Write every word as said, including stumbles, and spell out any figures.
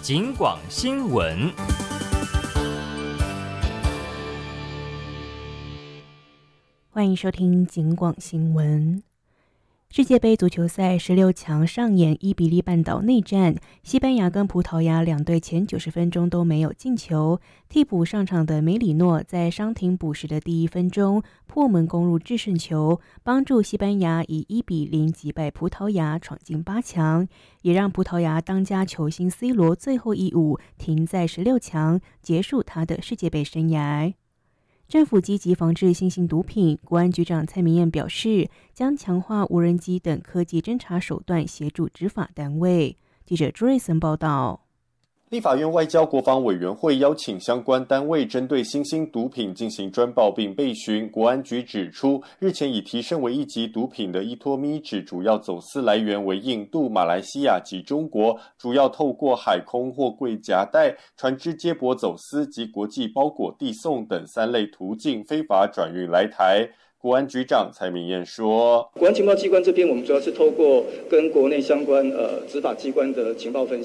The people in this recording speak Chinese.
警广新闻。 欢迎收听警广新闻。世界杯足球赛十六强上演伊比利半岛内战，西班牙跟葡萄牙两队前九十分钟都没有进球。替补上场的梅里诺在伤停补时的第一分钟破门攻入制胜球，帮助西班牙以一比零击败葡萄牙，闯进八强，也让葡萄牙当家球星 C 罗最后一舞停在十六强，结束他的世界杯生涯。政府积极防治新型毒品，国安局长蔡明彦表示，将强化无人机等科技侦查手段，协助执法单位。记者朱瑞森报道。 立法院外交国防委员会邀请相关单位针对新兴毒品进行专报并备询。国安局指出，日前已提升为一级毒品的依托咪指主要走私来源为印度、马来西亚及中国，主要透过海空货柜夹带、船只接驳走私及国际包裹递送等三类途径非法转运来台。国安局长蔡明彦说， 国安情报机关这边，我们主要是透过跟国内相关呃执法机关的情报分析。